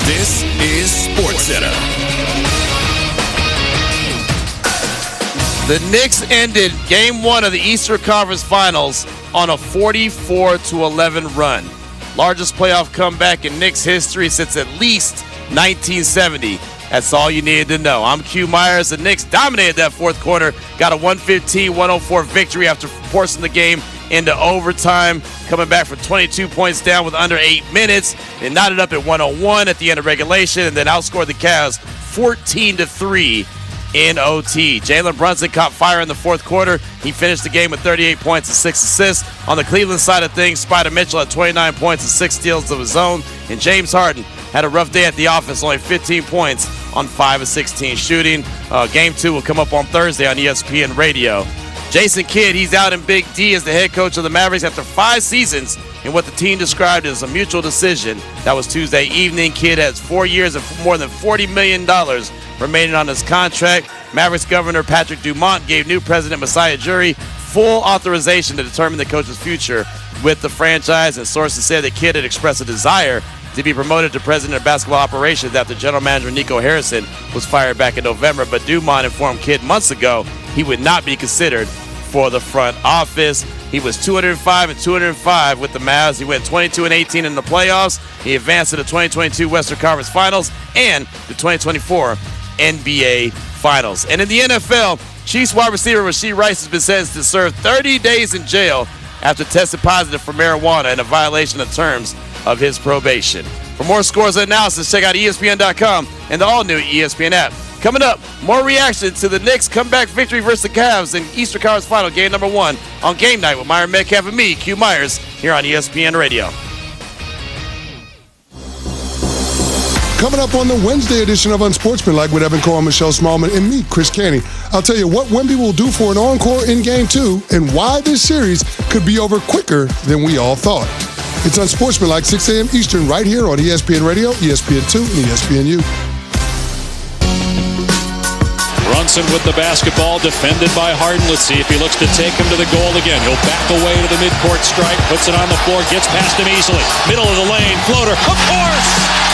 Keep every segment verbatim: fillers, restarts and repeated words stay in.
This is SportsCenter. The Knicks ended Game One of the Eastern Conference Finals on a forty-four to eleven run. Largest playoff comeback in Knicks history since at least nineteen seventy. That's all you needed to know. I'm Q Myers. The Knicks dominated that fourth quarter, got a one fifteen one oh four victory after forcing the game into overtime, coming back from twenty-two points down with under eight minutes. They knotted up at one oh one at the end of regulation and then outscored the Cavs fourteen to three in O T. Jalen Brunson caught fire in the fourth quarter. He finished the game with thirty-eight points and six assists. On the Cleveland side of things, Spider Mitchell had twenty-nine points and six steals of his own. And James Harden had a rough day at the office, only fifteen points on five of sixteen shooting. Uh, game two will come up on Thursday on E S P N Radio. Jason Kidd, he's out in Big D as the head coach of the Mavericks after five seasons in what the team described as a mutual decision. That was Tuesday evening. Kidd has four years and more than forty million dollars remaining on his contract. Mavericks Governor Patrick Dumont gave new president Masai Ujiri full authorization to determine the coach's future with the franchise, and sources said that Kidd had expressed a desire to be promoted to president of basketball operations after general manager Nico Harrison was fired back in November. But Dumont informed Kidd months ago he would not be considered for the front office. He was two hundred five and two hundred five with the Mavs. He went twenty-two and eighteen in the playoffs. He advanced to the twenty twenty-two Western Conference Finals and the twenty twenty-four N B A Finals. And in the N F L, Chiefs wide receiver Rashee Rice has been sentenced to serve thirty days in jail after tested positive for marijuana in a violation of terms of his probation. For more scores and analysis, check out E S P N dot com and the all-new E S P N app. Coming up, more reaction to the Knicks' comeback victory versus the Cavs in Eastern Conference Final game number one on Game Night with Myron Metcalf and me, Q Myers, here on E S P N Radio. Coming up on the Wednesday edition of Unsportsmanlike with Evan Cole, Michelle Smallman, and me, Chris Canty. I'll tell you what Wemby will do for an encore in Game two and why this series could be over quicker than we all thought. It's Unsportsmanlike, six a.m. Eastern, right here on E S P N Radio, E S P N two, and E S P N U. Brunson with the basketball, defended by Harden. Let's see if he looks to take him to the goal again. He'll back away to the midcourt strike, puts it on the floor, gets past him easily. Middle of the lane, floater, of course!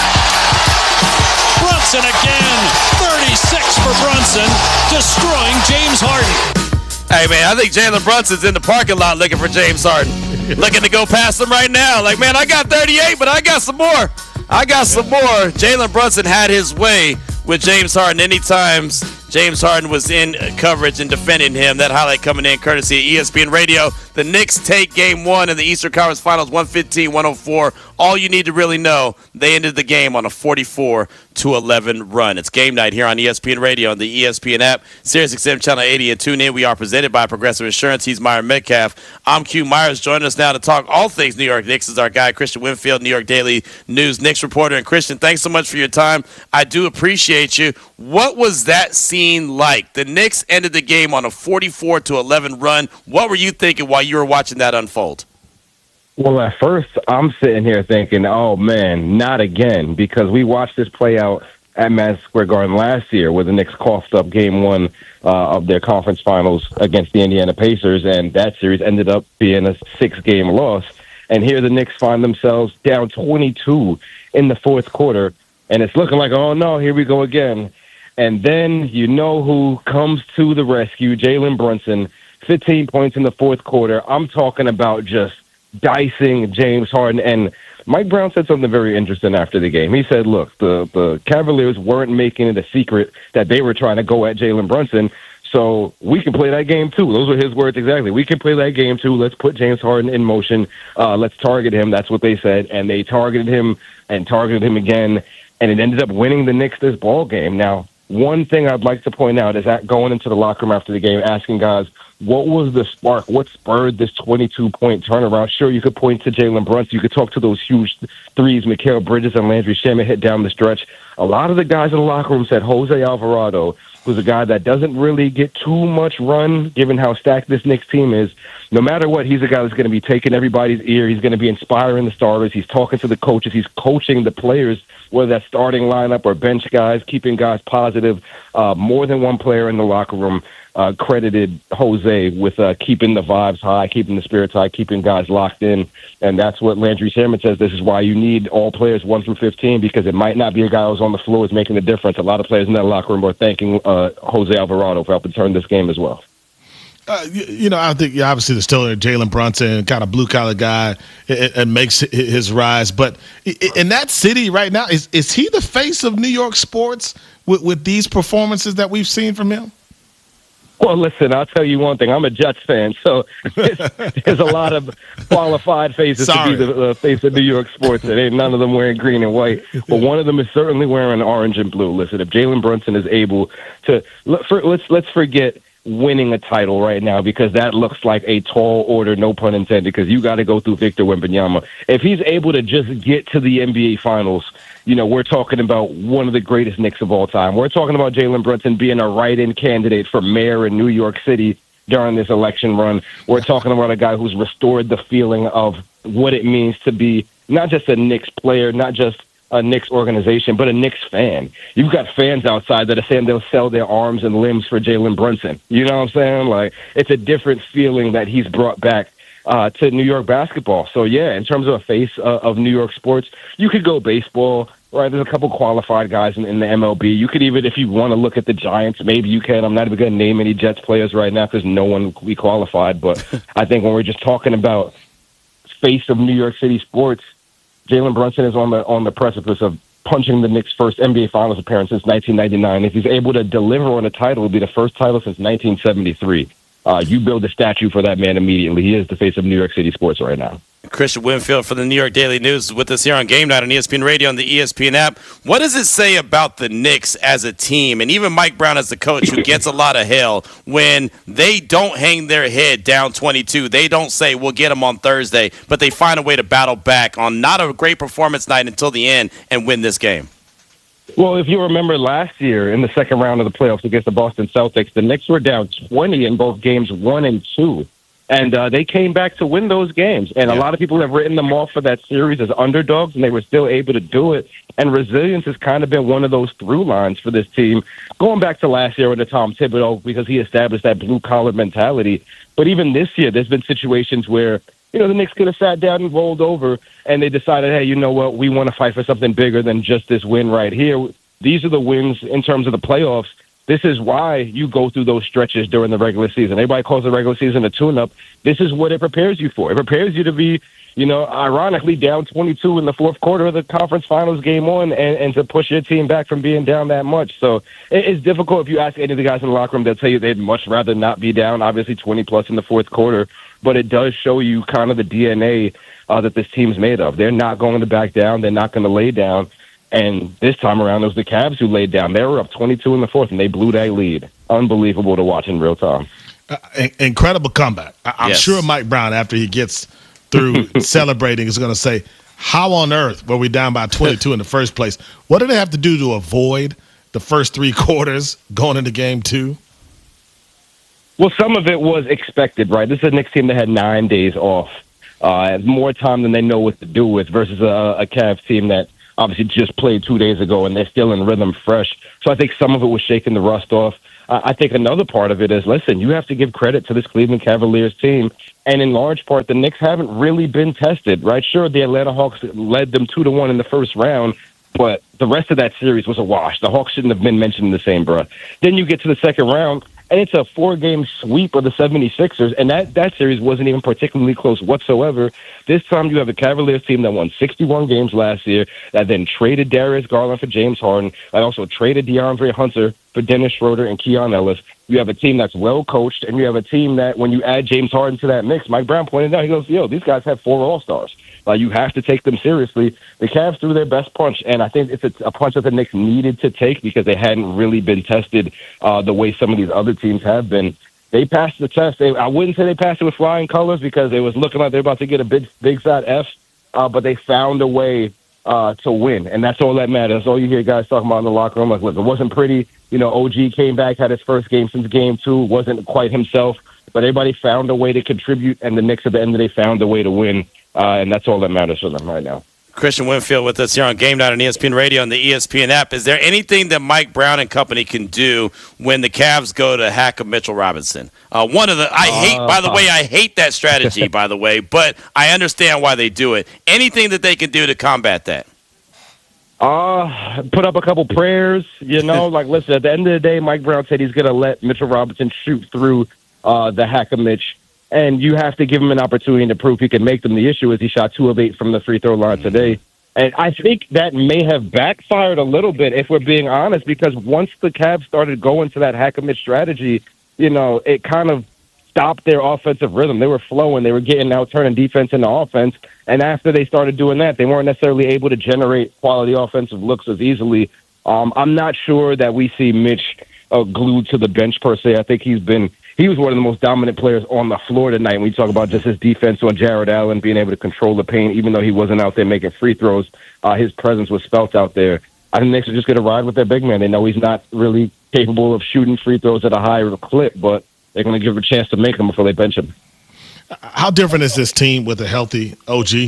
Brunson again, thirty-six for Brunson, destroying James Harden. Hey, man, I think Jalen Brunson's in the parking lot looking for James Harden. Looking to go past him right now. Like, man, I got thirty-eight, but I got some more. I got some more. Jalen Brunson had his way with James Harden. Anytime James Harden was in coverage and defending him, that highlight coming in courtesy of E S P N Radio. The Knicks take game one in the Eastern Conference Finals, one fifteen one oh four. All you need to really know, they ended the game on a forty-four to eleven run. It's Game Night here on E S P N Radio and the E S P N app, SiriusXM Channel eighty, and tune in. We are presented by Progressive Insurance. He's Myron Metcalf. I'm Q Myers. Joining us now to talk all things New York Knicks is our guy, Christian Winfield, New York Daily News Knicks reporter. And Christian, thanks so much for your time. I do appreciate you. What was that scene like? The Knicks ended the game on a forty-four to eleven run. What were you thinking while you were watching that unfold? Well, at first, I'm sitting here thinking, oh, man, not again, because we watched this play out at Madison Square Garden last year where the Knicks coughed up game one uh, of their conference finals against the Indiana Pacers, and that series ended up being a six-game loss. And here the Knicks find themselves down twenty-two in the fourth quarter, and it's looking like, oh, no, here we go again. And then you know who comes to the rescue, Jalen Brunson, fifteen points in the fourth quarter. I'm talking about just dicing James Harden. And Mike Brown said something very interesting after the game. He said, look, the, the Cavaliers weren't making it a secret that they were trying to go at Jalen Brunson, so we can play that game too. Those were his words exactly. We can play that game too. Let's put James Harden in motion. Uh, let's target him. That's what they said. And they targeted him and targeted him again, and it ended up winning the Knicks this ball game. Now, one thing I'd like to point out is that going into the locker room after the game, asking guys, what was the spark? What spurred this twenty-two point turnaround? Sure, you could point to Jalen Brunson. You could talk to those huge threes Mikal Bridges and Landry Shamet hit down the stretch. A lot of the guys in the locker room said Jose Alvarado, who's a guy that doesn't really get too much run, given how stacked this Knicks team is. No matter what, he's a guy that's going to be taking everybody's ear. He's going to be inspiring the starters. He's talking to the coaches. He's coaching the players, whether that's starting lineup or bench guys, keeping guys positive. Uh, more than one player in the locker room uh, credited Jose with uh, keeping the vibes high, keeping the spirits high, keeping guys locked in. And that's what Landry Shaman says. This is why you need all players one through fifteen, because it might not be a guy who's on the floor who's making the difference. A lot of players in that locker room are thanking uh, Jose Alvarado for helping turn this game as well. Uh, you, you know, I think yeah, obviously there's still Jalen Brunson, kind of blue collar guy, and, and makes his rise. But in that city right now, is is he the face of New York sports with, with these performances that we've seen from him? Well, listen, I'll tell you one thing. I'm a Jets fan, so there's, there's a lot of qualified faces Sorry. to be the uh, face of New York sports. And ain't none of them wearing green and white, but one of them is certainly wearing orange and blue. Listen, if Jalen Brunson is able to, let, for, let's let's forget winning a title right now, because that looks like a tall order, no pun intended, because you got to go through Victor Wembanyama. If he's able to just get to the N B A Finals, you know, we're talking about one of the greatest Knicks of all time. We're talking about Jalen Brunson being a write-in candidate for mayor in New York City during this election run. We're talking about a guy who's restored the feeling of what it means to be not just a Knicks player, not just a Knicks organization, but a Knicks fan. You've got fans outside that are saying they'll sell their arms and limbs for Jalen Brunson. You know what I'm saying? Like, it's a different feeling that he's brought back uh, to New York basketball. So, yeah, in terms of a face uh, of New York sports, you could go baseball, right? There's a couple qualified guys in, in the M L B. You could even, if you want to look at the Giants, maybe you can. I'm not even going to name any Jets players right now because no one will be qualified. But I think when we're just talking about face of New York City sports, Jalen Brunson is on the on the precipice of punching the Knicks' first N B A Finals appearance since nineteen ninety-nine. If he's able to deliver on a title, it'll be the first title since nineteen seventy-three. Uh, you build a statue for that man immediately. He is the face of New York City sports right now. Christian Winfield from the New York Daily News with us here on Game Night on E S P N Radio and the E S P N app. What does it say about the Knicks as a team, and even Mike Brown as the coach, who gets a lot of hell, when they don't hang their head down twenty-two? They don't say, we'll get them on Thursday, but they find a way to battle back on not a great performance night until the end and win this game. Well, if you remember last year in the second round of the playoffs against the Boston Celtics, the Knicks were down twenty in both games one and two. And uh, they came back to win those games. And yeah. a lot of people have written them off for that series as underdogs, and they were still able to do it. And resilience has kind of been one of those through lines for this team, going back to last year under Tom Thibodeau, because he established that blue-collar mentality. But even this year, there's been situations where, you know, the Knicks could have sat down and rolled over, and they decided, hey, you know what, we want to fight for something bigger than just this win right here. These are the wins in terms of the playoffs. This is why you go through those stretches during the regular season. Everybody calls the regular season a tune-up. This is what it prepares you for. It prepares you to be, you know, ironically down twenty-two in the fourth quarter of the conference finals game one, and, and to push your team back from being down that much. So it, it's difficult. If you ask any of the guys in the locker room, they'll tell you they'd much rather not be down, obviously twenty-plus in the fourth quarter. But it does show you kind of the D N A uh, that this team's made of. They're not going to back down. They're not going to lay down. And this time around, it was the Cavs who laid down. They were up twenty-two in the fourth, and they blew that lead. Unbelievable to watch in real time. Uh, incredible comeback. I- I'm yes. sure Mike Brown, after he gets through celebrating, is going to say, how on earth were we down by twenty-two in the first place? What did they have to do to avoid the first three quarters going into game two? Well, some of it was expected, right? This is a Knicks team that had nine days off. Uh, more time than they know what to do with versus a, a Cavs team that obviously just played two days ago, and they're still in rhythm fresh. So I think some of it was shaking the rust off. Uh, I think another part of it is, listen, you have to give credit to this Cleveland Cavaliers team, and in large part, the Knicks haven't really been tested, right? Sure, the Atlanta Hawks led them two to one in the first round, but the rest of that series was a wash. The Hawks shouldn't have been mentioned in the same breath. Then you get to the second round, and it's a four-game sweep of the seventy-sixers, and that, that series wasn't even particularly close whatsoever. This time you have a Cavaliers team that won sixty-one games last year, that then traded Darius Garland for James Harden. I also traded DeAndre Hunter for Dennis Schroeder and Keon Ellis. You have a team that's well-coached, and you have a team that, when you add James Harden to that mix, Mike Brown pointed out, he goes, yo, these guys have four All-Stars. Uh, you have to take them seriously. The Cavs threw their best punch, and I think it's a, a punch that the Knicks needed to take because they hadn't really been tested uh, the way some of these other teams have been. They passed the test. They, I wouldn't say they passed it with flying colors because it was looking like they were about to get a big, big fat F, uh, but they found a way uh, to win, and that's all that matters. That's all you hear guys talking about in the locker room. Like, look, it wasn't pretty. You know, O G came back, had his first game since game two, wasn't quite himself, but everybody found a way to contribute, and the Knicks at the end of the day found a way to win. Uh, and that's all that matters for them right now. Christian Winfield with us here on Game Night on E S P N Radio and the E S P N app. Is there anything that Mike Brown and company can do when the Cavs go to hack of Mitchell Robinson? Uh, one of the I hate, by the way, I hate that strategy, by the way, but I understand why they do it. Anything that they can do to combat that? Uh, put up a couple prayers, you know. Like, listen, at the end of the day, Mike Brown said he's going to let Mitchell Robinson shoot through uh, the hack of Mitch. And you have to give him an opportunity to prove he can make them. The issue is he shot two of eight from the free throw line today. And I think that may have backfired a little bit, if we're being honest, because once the Cavs started going to that hack of Mitch strategy, you know, it kind of stopped their offensive rhythm. They were flowing. They were getting out, turning defense into offense. And after they started doing that, they weren't necessarily able to generate quality offensive looks as easily. Um, I'm not sure that we see Mitch uh, glued to the bench, per se. I think he's been He was one of the most dominant players on the floor tonight. When you talk about just his defense on Jared Allen, being able to control the paint, even though he wasn't out there making free throws, uh, his presence was felt out there. I think the Knicks are just going to ride with their big man. They know he's not really capable of shooting free throws at a high clip, but they're going to give him a chance to make them before they bench him. How different is this team with a healthy O G?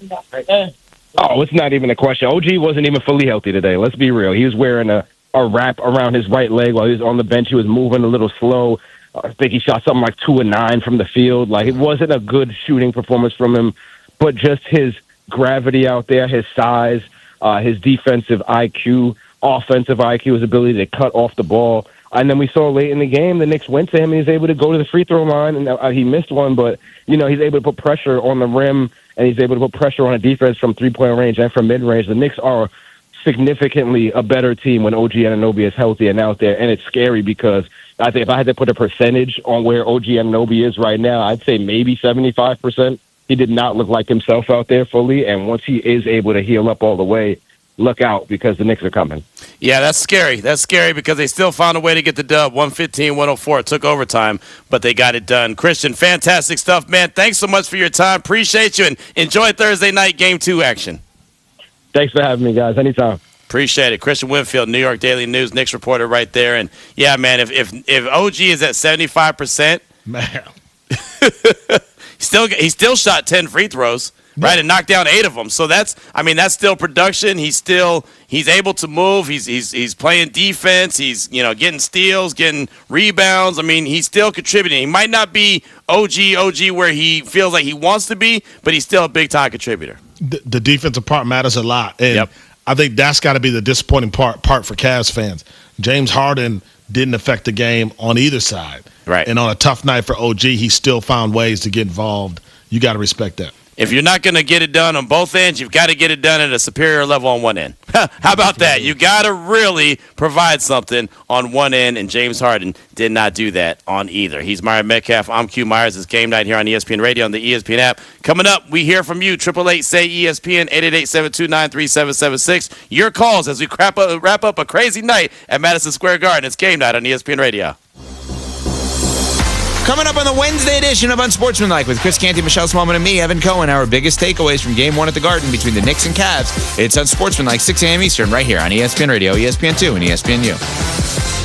Oh, it's not even a question. O G wasn't even fully healthy today. Let's be real. He was wearing a, a wrap around his right leg while he was on the bench. He was moving a little slow. I think he shot something like two and nine from the field. Like, it wasn't a good shooting performance from him, but just his gravity out there, his size, uh, his defensive I Q, offensive I Q, his ability to cut off the ball. And then we saw late in the game, the Knicks went to him and he was able to go to the free throw line, and uh, he missed one, but, you know, he's able to put pressure on the rim, and he's able to put pressure on a defense from three-point range and from mid-range. The Knicks are significantly a better team when O G Anunoby is healthy and out there, and it's scary because I think if I had to put a percentage on where O G Anunoby is right now, I'd say maybe seventy-five percent. He did not look like himself out there fully, and once he is able to heal up all the way, look out because the Knicks are coming. Yeah, that's scary. That's scary because they still found a way to get the dub. one fifteen one oh four. It took overtime, but they got it done. Christian, fantastic stuff, man. Thanks so much for your time. Appreciate you, and enjoy Thursday night game two action. Thanks for having me, guys. Anytime. Appreciate it. Christian Winfield, New York Daily News, Knicks reporter right there. And, yeah, man, if if, if O G is at seventy-five percent, man, he still, he still shot ten free throws, right, and knocked down eight of them. So that's, I mean, that's still production. He's still, he's able to move. He's he's he's playing defense. He's, you know, getting steals, getting rebounds. I mean, he's still contributing. He might not be O G, O G where he feels like he wants to be, but he's still a big-time contributor. The, the defensive part matters a lot. And yep. I think that's got to be the disappointing part part for Cavs fans. James Harden didn't affect the game on either side. Right. And on a tough night for O G, he still found ways to get involved. You got to respect that. If you're not going to get it done on both ends, you've got to get it done at a superior level on one end. How about that? You got to really provide something on one end, and James Harden did not do that on either. He's Myron Metcalf. I'm Q Myers. It's Game Night here on E S P N Radio on the E S P N app. Coming up, we hear from you. Triple eight say E S P N eight eight eight, seven two nine, three seven seven six. Your calls as we wrap up, wrap up a crazy night at Madison Square Garden. It's Game Night on E S P N Radio. Coming up on the Wednesday edition of Unsportsmanlike with Chris Canty, Michelle Smallman, and me, Evan Cohen, our biggest takeaways from Game one at the Garden between the Knicks and Cavs. It's Unsportsmanlike, six a.m. Eastern, right here on E S P N Radio, E S P N two, and E S P N U.